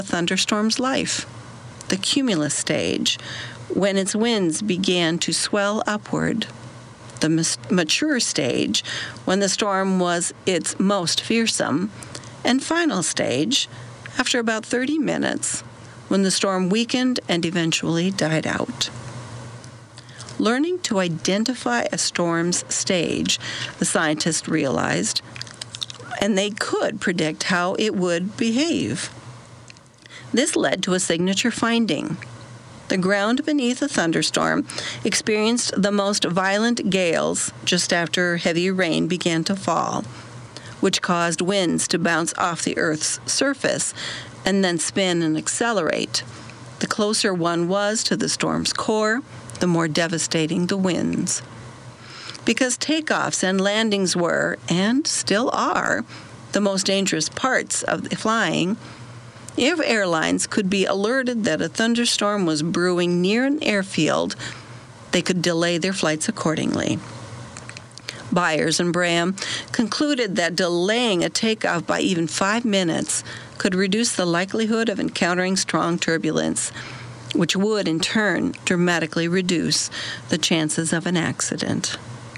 a thunderstorm's life. The cumulus stage, when its winds began to swell upward. The mature stage, when the storm was its most fearsome. And final stage, after about 30 minutes, when the storm weakened and eventually died out. Learning to identify a storm's stage, the scientists realized, and they could predict how it would behave. This led to a signature finding. The ground beneath a thunderstorm experienced the most violent gales just after heavy rain began to fall, which caused winds to bounce off the Earth's surface and then spin and accelerate. The closer one was to the storm's core, the more devastating the winds. Because takeoffs and landings were, and still are, the most dangerous parts of the flying, if airlines could be alerted that a thunderstorm was brewing near an airfield, they could delay their flights accordingly. Byers and Bram concluded that delaying a takeoff by even 5 minutes could reduce the likelihood of encountering strong turbulence, which would, in turn, dramatically reduce the chances of an accident.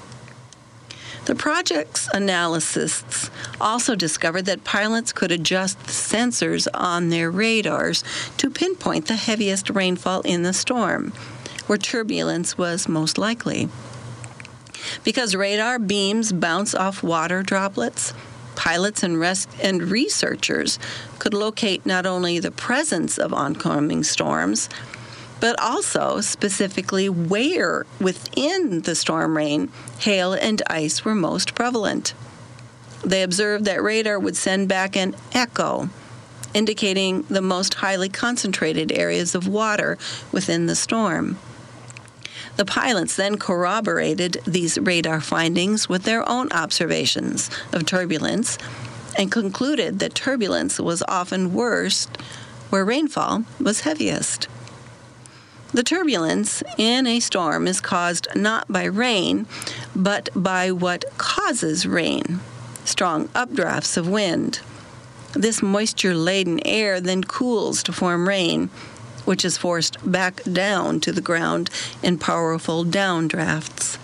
The project's analysts also discovered that pilots could adjust the sensors on their radars to pinpoint the heaviest rainfall in the storm, where turbulence was most likely. Because radar beams bounce off water droplets, pilots and researchers could locate not only the presence of oncoming storms, but also specifically where within the storm rain, hail and ice were most prevalent. They observed that radar would send back an echo, indicating the most highly concentrated areas of water within the storm. The pilots then corroborated these radar findings with their own observations of turbulence and concluded that turbulence was often worst where rainfall was heaviest. The turbulence in a storm is caused not by rain, but by what causes rain, strong updrafts of wind. This moisture-laden air then cools to form rain, which is forced back down to the ground in powerful downdrafts.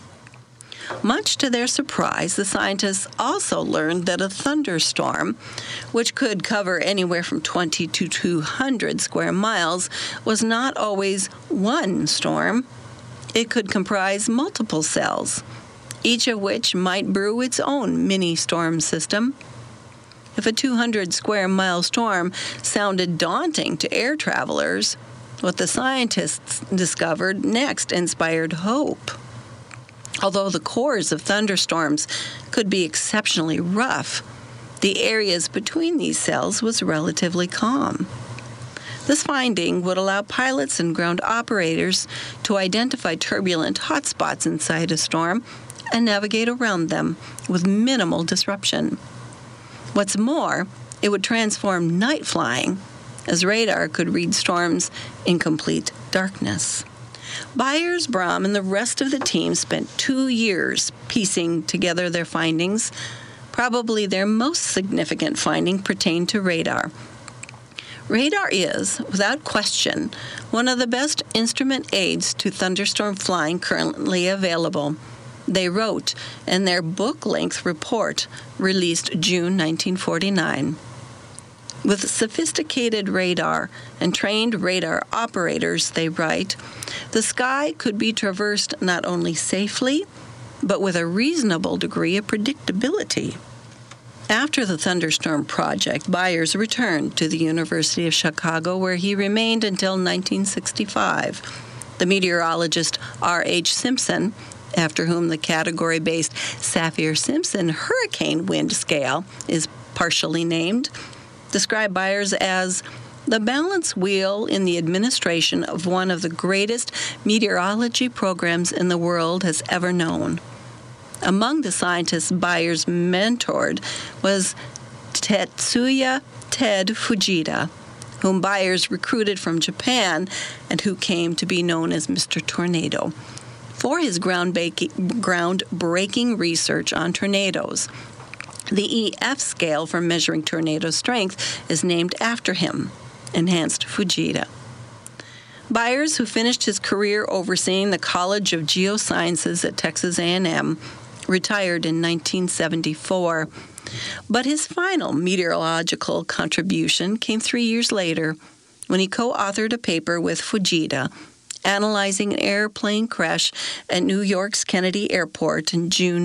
Much to their surprise, the scientists also learned that a thunderstorm, which could cover anywhere from 20 to 200 square miles, was not always one storm. It could comprise multiple cells, each of which might brew its own mini-storm system. If a 200 square mile storm sounded daunting to air travelers, what the scientists discovered next inspired hope. Although the cores of thunderstorms could be exceptionally rough, the areas between these cells was relatively calm. This finding would allow pilots and ground operators to identify turbulent hotspots inside a storm and navigate around them with minimal disruption. What's more, it would transform night flying, as radar could read storms in complete darkness. Byers, Bram, and the rest of the team spent 2 years piecing together their findings. Probably their most significant finding pertained to radar. Radar is, without question, one of the best instrument aids to thunderstorm flying currently available. They wrote in their book-length report released June 1949. With sophisticated radar and trained radar operators, they write, the sky could be traversed not only safely, but with a reasonable degree of predictability. After the thunderstorm project, Byers returned to the University of Chicago, where he remained until 1965. The meteorologist R.H. Simpson, after whom the category-based Saffir-Simpson hurricane wind scale is partially named, described Byers as the balance wheel in the administration of one of the greatest meteorology programs in the world has ever known. Among the scientists Byers mentored was Tetsuya Ted Fujita, whom Byers recruited from Japan and who came to be known as Mr. Tornado, for his groundbreaking research on tornadoes. The EF scale for measuring tornado strength is named after him. enhanced Fujita. Byers, who finished his career overseeing the College of Geosciences at Texas A&M, retired in 1974. But his final meteorological contribution came 3 years later when he co-authored a paper with Fujita analyzing an airplane crash at New York's Kennedy Airport in June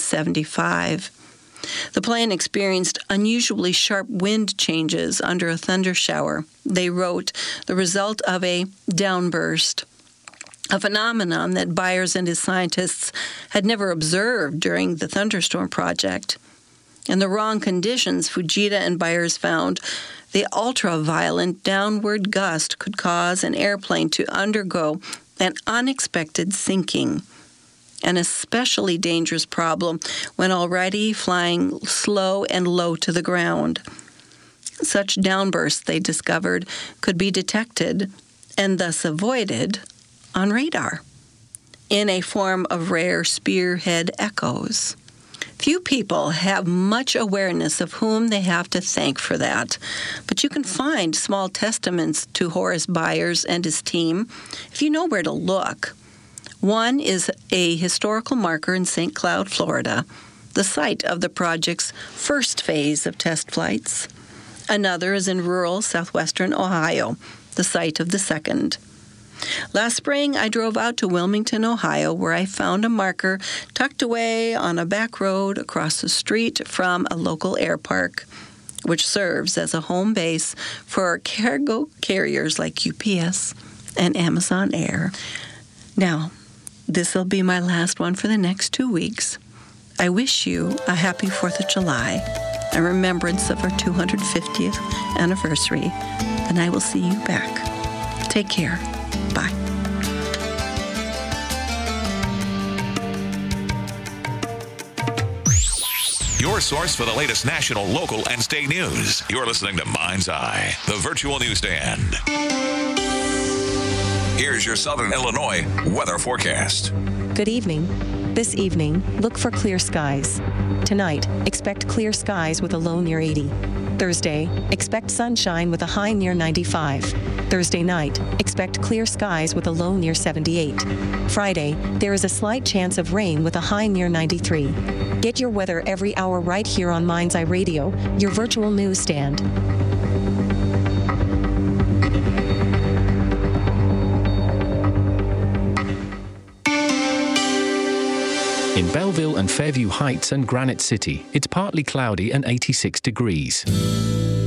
1975. The plane experienced unusually sharp wind changes under a thunder shower. They wrote, the result of a downburst, a phenomenon that Byers and his scientists had never observed during the thunderstorm project. In the wrong conditions, Fujita and Byers found the ultra-violent downward gust could cause an airplane to undergo an unexpected sinking, an especially dangerous problem when already flying slow and low to the ground. Such downbursts, they discovered, could be detected and thus avoided on radar in a form of rare spearhead echoes. Few people have much awareness of whom they have to thank for that, but you can find small testaments to Horace Byers and his team if you know where to look. One is a historical marker in St. Cloud, Florida, the site of the project's first phase of test flights. Another is in rural southwestern Ohio, the site of the second. Last spring, I drove out to Wilmington, Ohio, where I found a marker tucked away on a back road across the street from a local air park, which serves as a home base for cargo carriers like UPS and Amazon Air. Now, this will be my last one for the next 2 weeks. I wish you a happy 4th of July, a remembrance of our 250th anniversary, and I will see you back. Take care. Bye. Your source for the latest national, local, and state news. You're listening to Mind's Eye, the virtual newsstand. Here's your Southern Illinois weather forecast. Good evening. This evening, look for clear skies. Tonight, expect clear skies with a low near 80. Thursday, expect sunshine with a high near 95. Thursday night, expect clear skies with a low near 78. Friday, there is a slight chance of rain with a high near 93. Get your weather every hour right here on Mind's Eye Radio, your virtual newsstand. In Belleville and Fairview Heights and Granite City, it's partly cloudy and 86 degrees.